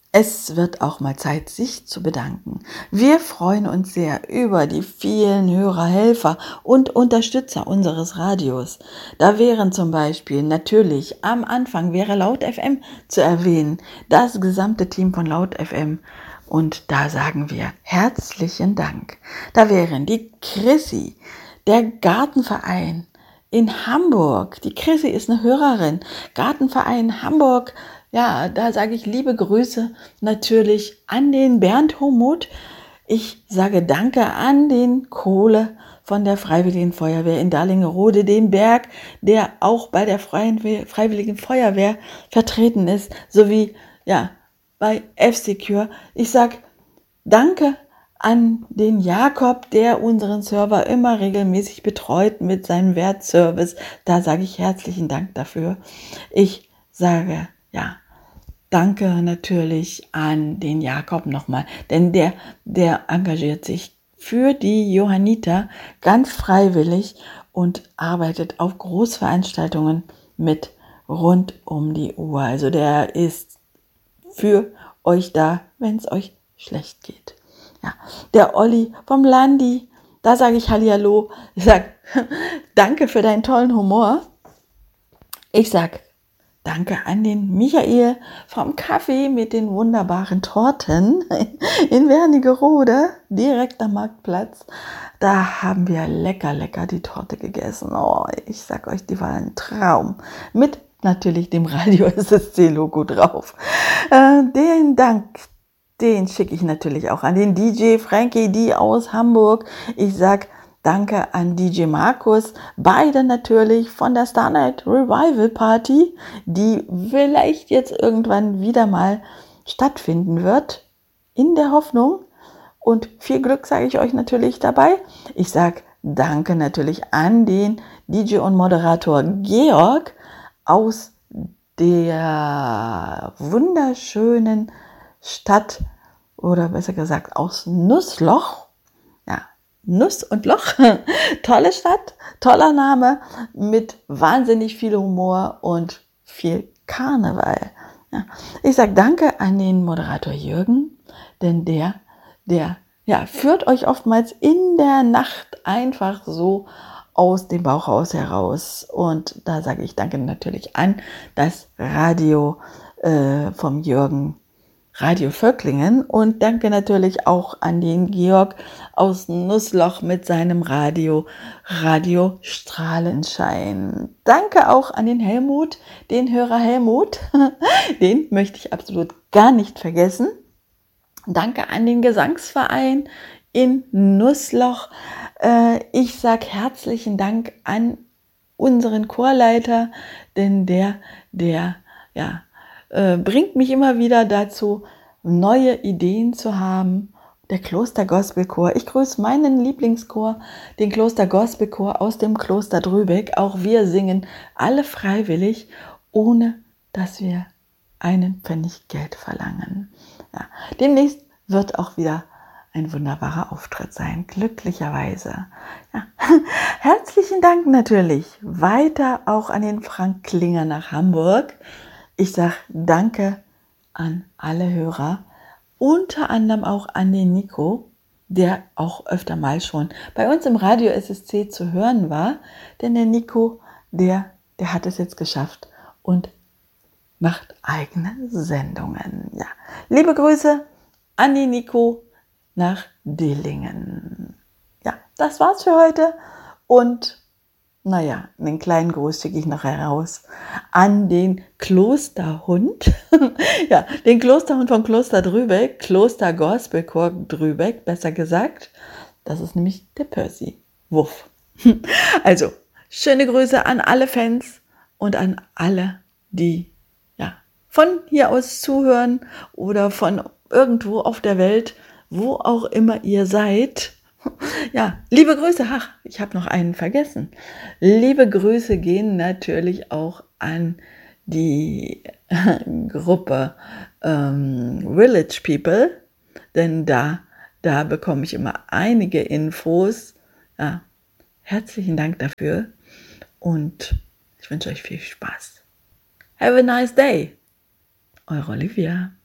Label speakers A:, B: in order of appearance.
A: Es wird auch mal Zeit, sich zu bedanken. Wir freuen uns sehr über die vielen Hörer, Helfer und Unterstützer unseres Radios. Da wären zum Beispiel natürlich am Anfang wäre Laut FM zu erwähnen, das gesamte Team von Laut FM. Und da sagen wir herzlichen Dank. Da wären die Chrissy, der Gartenverein in Hamburg. Die Chrissy ist eine Hörerin. Gartenverein Hamburg. Ja, da sage ich liebe Grüße natürlich an den Bernd Homuth. Ich sage Danke an den Kohle von der Freiwilligen Feuerwehr in Dalingerode, den Berg, der auch bei der Freiwilligen Feuerwehr vertreten ist, sowie ja bei F-Secure. Ich sage Danke an den Jakob, der unseren Server immer regelmäßig betreut mit seinem Wertservice. Da sage ich herzlichen Dank dafür. Ich sage ja, danke natürlich an den Jakob nochmal, denn der engagiert sich für die Johanniter ganz freiwillig und arbeitet auf Großveranstaltungen mit rund um die Uhr. Also der ist für euch da, wenn es euch schlecht geht. Ja, der Olli vom Landi, da sage ich Hallihallo. Ich sage danke für deinen tollen Humor. Ich sage danke an den Michael vom Kaffee mit den wunderbaren Torten in Wernigerode, direkt am Marktplatz. Da haben wir lecker die Torte gegessen. Oh, ich sag euch, die war ein Traum. Mit natürlich dem Radio SSC-Logo drauf. Den Dank, den schicke ich natürlich auch an den DJ Frankie D aus Hamburg. Ich sag danke an DJ Markus, beide natürlich von der Star Night Revival Party, die vielleicht jetzt irgendwann wieder mal stattfinden wird, in der Hoffnung. Und viel Glück sage ich euch natürlich dabei. Ich sage danke natürlich an den DJ und Moderator Georg aus der wunderschönen Stadt, oder besser gesagt aus Nussloch. Ja, Nuss und Loch. Tolle Stadt, toller Name, mit wahnsinnig viel Humor und viel Karneval. Ja, ich sage danke an den Moderator Jürgen, denn der führt euch oftmals in der Nacht einfach so aus dem Bauchhaus heraus. Und da sage ich danke natürlich an das Radio vom Jürgen, Radio Völklingen, und danke natürlich auch an den Georg aus Nussloch mit seinem Radio Strahlenschein. Danke auch an den Helmut, den Hörer Helmut, den möchte ich absolut gar nicht vergessen. Danke an den Gesangsverein in Nussloch. Ich sage herzlichen Dank an unseren Chorleiter, denn der bringt mich immer wieder dazu, neue Ideen zu haben. Der Kloster Gospel Chor. Ich grüße meinen Lieblingschor, den Kloster Gospel Chor aus dem Kloster Drübeck. Auch wir singen alle freiwillig, ohne dass wir einen Pfennig Geld verlangen. Ja, demnächst wird auch wieder ein wunderbarer Auftritt sein, glücklicherweise. Ja. Herzlichen Dank natürlich weiter auch an den Frank Klinger nach Hamburg. Ich sage danke an alle Hörer, unter anderem auch an den Nico, der auch öfter mal schon bei uns im Radio SSC zu hören war. Denn der Nico, der hat es jetzt geschafft und macht eigene Sendungen. Ja. Liebe Grüße an den Nico nach Dillingen. Ja, das war's für heute. Und einen kleinen Gruß schicke ich noch heraus an den Klosterhund. Ja, den Klosterhund vom Kloster Drübeck, Kloster Gospelchor Drübeck, besser gesagt. Das ist nämlich der Percy. Wuff. Also, schöne Grüße an alle Fans und an alle, die von hier aus zuhören oder von irgendwo auf der Welt, wo auch immer ihr seid. Ja, liebe Grüße, ich habe noch einen vergessen. Liebe Grüße gehen natürlich auch an die Gruppe Village People, denn da bekomme ich immer einige Infos. Ja, herzlichen Dank dafür und ich wünsche euch viel Spaß. Have a nice day. Eure Olivia.